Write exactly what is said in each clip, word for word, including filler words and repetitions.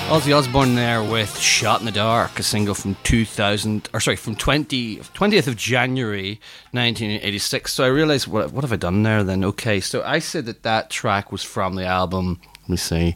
Ozzy Osbourne there with Shot in the Dark, a single from two thousand, or sorry, from twentieth of January nineteen eighty-six. So I realised, what, what have I done there then? Okay, so I said that that track was from the album, let me see,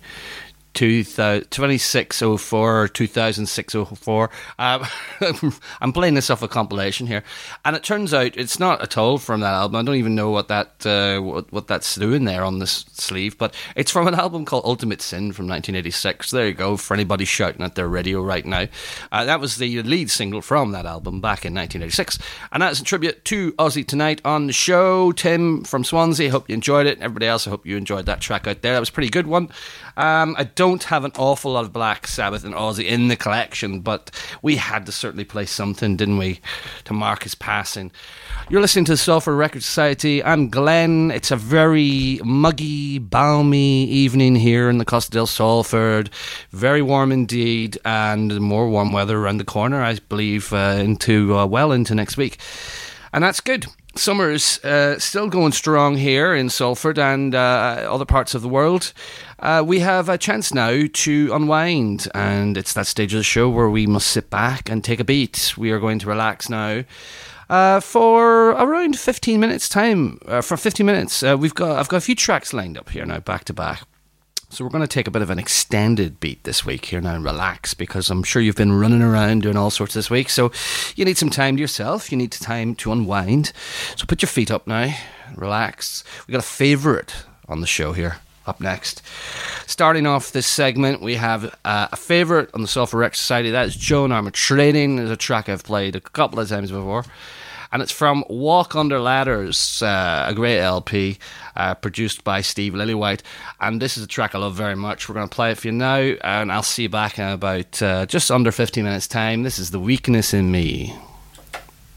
twenty-six oh four or two thousand six oh four. Um, I'm playing this off a compilation here, and it turns out it's not at all from that album. I don't even know what that uh, what, what that's doing there on this sleeve, but it's from an album called Ultimate Sin from nineteen eighty-six. There you go, for anybody shouting at their radio right now. Uh, that was the lead single from that album back in nineteen eighty-six, and that's a tribute to Ozzy tonight on the show. Tim from Swansea, hope you enjoyed it. Everybody else, I hope you enjoyed that track out there. That was a pretty good one. Um, I don't have an awful lot of Black Sabbath and Ozzy in the collection, but we had to certainly play something, didn't we, to mark his passing. You're listening to the Sulphur Record Society. I'm Glenn. It's a very muggy, balmy evening here in the Costa del Salford. Very warm indeed, and more warm weather around the corner, I believe, uh, into uh, well into next week. And that's good. Summer's uh, still going strong here in Salford and uh, other parts of the world. Uh, we have a chance now to unwind, and it's that stage of the show where we must sit back and take a beat. We are going to relax now uh, for around fifteen minutes time. Uh, for fifteen minutes, uh, we've got I've got a few tracks lined up here now, back to back. So we're going to take a bit of an extended beat this week here now and relax, because I'm sure you've been running around doing all sorts this week. So you need some time to yourself. You need time to unwind. So put your feet up now, relax. We got a favourite on the show here up next. Starting off this segment, we have uh, a favourite on the Sulphur Record Society. That is Joan Armour Trading. It's a track I've played a couple of times before. And it's from Walk Under Ladders, uh, a great L P uh, produced by Steve Lillywhite. And this is a track I love very much. We're going to play it for you now, and I'll see you back in about uh, just under fifteen minutes' time. This is The Weakness in Me.